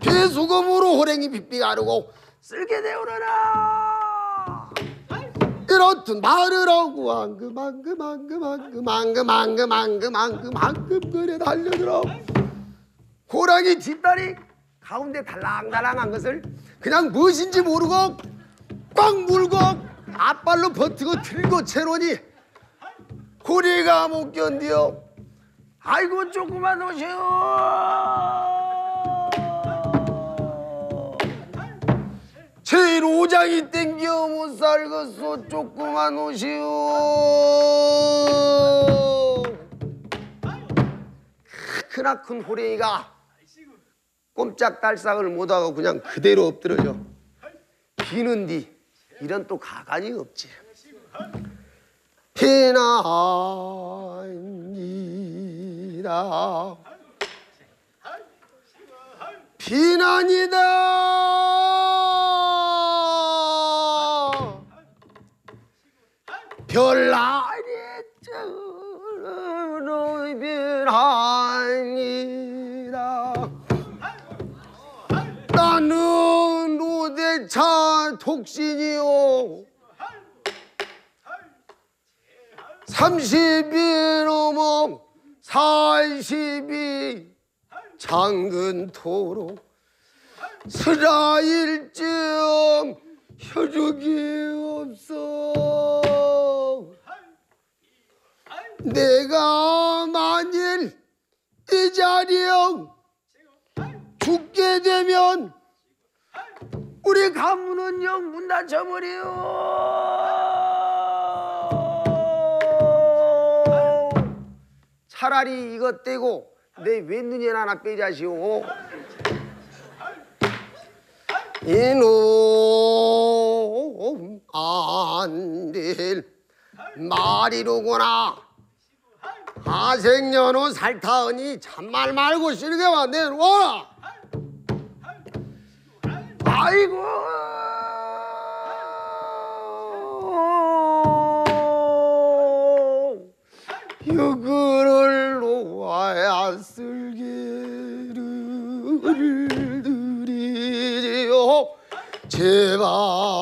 쇠수검으로 호랭이 빗비 가르고 쓸게 되오르라. 이렇듯 말을 하고 앙금 그래 달려들어. 호랑이 뒷다리 가운데 달랑달랑한 것을 그냥 무엇인지 모르고 꽉 물고 앞발로 버티고 들고 채로니 고리가 못 견디어. 아이고 조금만 오시오. 제 로장이 땡겨 못 살겠소. 조금만 오시오. 크나큰 호랭이가 꼼짝달싹을 못하고 그냥 그대로 엎드러져. 비는디 이런 또 가관이 없지. 비난이다 비난이다 별나리 저런 비난이다. 나는 노대차 독신이요 30이 넘어 40이 장근토로 스라일증 혈육이 없어. 내가 만일 이 자리에 죽게 되면 우리 가문은 영 문 닫혀버려. 차라리 이것 떼고 내 왼눈이 하나 빼자시오. 이놈 안 될 말이로구나. 하생연호 살타하니 참말 말고 실게 만내놓아라. 아이고 여그를 놓아야 쓸개를 드리지요. 제발